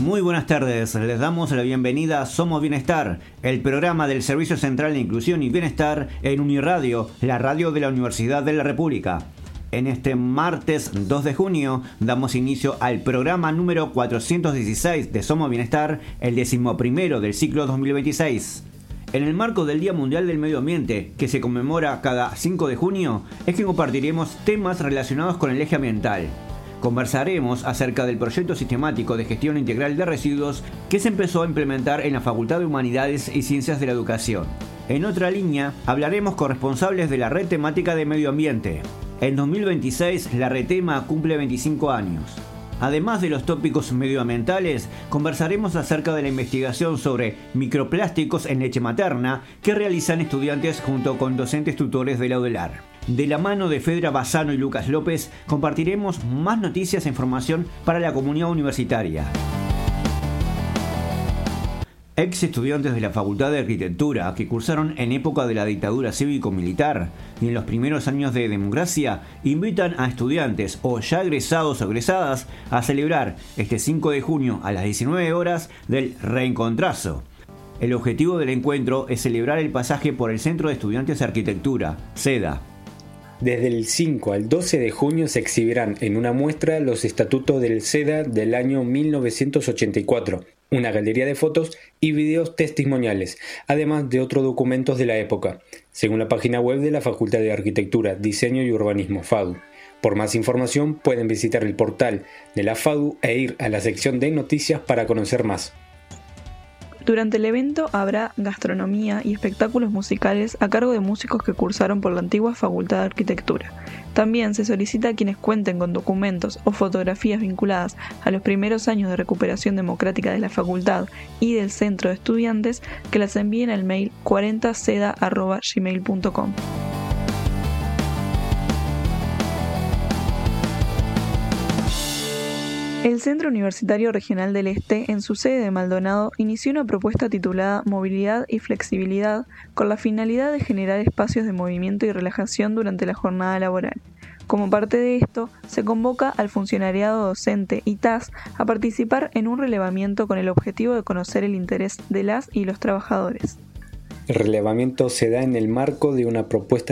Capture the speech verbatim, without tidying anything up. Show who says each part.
Speaker 1: Muy buenas tardes, les damos la bienvenida a Somos Bienestar, el programa del Servicio Central de Inclusión y Bienestar en Uniradio, la radio de la Universidad de la República. En este martes dos de junio damos inicio al programa número cuatrocientos dieciséis de Somos Bienestar, el decimoprimero del ciclo dos mil veintiséis. En el marco del Día Mundial del Medio Ambiente, que se conmemora cada cinco de junio, es que compartiremos temas relacionados con el eje ambiental. Conversaremos acerca del proyecto sistemático de gestión integral de residuos que se empezó a implementar en la Facultad de Humanidades y Ciencias de la Educación. En otra línea, hablaremos con responsables de la Red Temática de Medio Ambiente. En dos mil veintiséis, la Retema cumple veinticinco años. Además de los tópicos medioambientales, conversaremos acerca de la investigación sobre microplásticos en leche materna que realizan estudiantes junto con docentes tutores de la UDELAR. De la mano de Fedra Bassano y Lucas López, compartiremos más noticias e información para la comunidad universitaria. Ex estudiantes de la Facultad de Arquitectura que cursaron en época de la dictadura cívico-militar y en los primeros años de democracia invitan a estudiantes o ya egresados o egresadas a celebrar este cinco de junio a las diecinueve horas del Reencontrazo. El objetivo del encuentro es celebrar el pasaje por el Centro de Estudiantes de Arquitectura, SEDA.
Speaker 2: Desde el cinco al doce de junio se exhibirán en una muestra los estatutos del SEDA del año mil novecientos ochenta y cuatro, una galería de fotos y videos testimoniales, además de otros documentos de la época, según la página web de la Facultad de Arquitectura, Diseño y Urbanismo, FADU. Por más información pueden visitar el portal de la FADU e ir a la sección de noticias para conocer más.
Speaker 3: Durante el evento habrá gastronomía y espectáculos musicales a cargo de músicos que cursaron por la antigua Facultad de Arquitectura. También se solicita a quienes cuenten con documentos o fotografías vinculadas a los primeros años de recuperación democrática de la facultad y del centro de estudiantes que las envíen al mail cuarenta seda arroba gmail punto com. El Centro Universitario Regional del Este, en su sede de Maldonado, inició una propuesta titulada Movilidad y Flexibilidad con la finalidad de generar espacios de movimiento y relajación durante la jornada laboral. Como parte de esto, se convoca al funcionariado docente y T A S a participar en un relevamiento con el objetivo de conocer el interés de las y los trabajadores.
Speaker 2: El relevamiento se da en el marco de una propuesta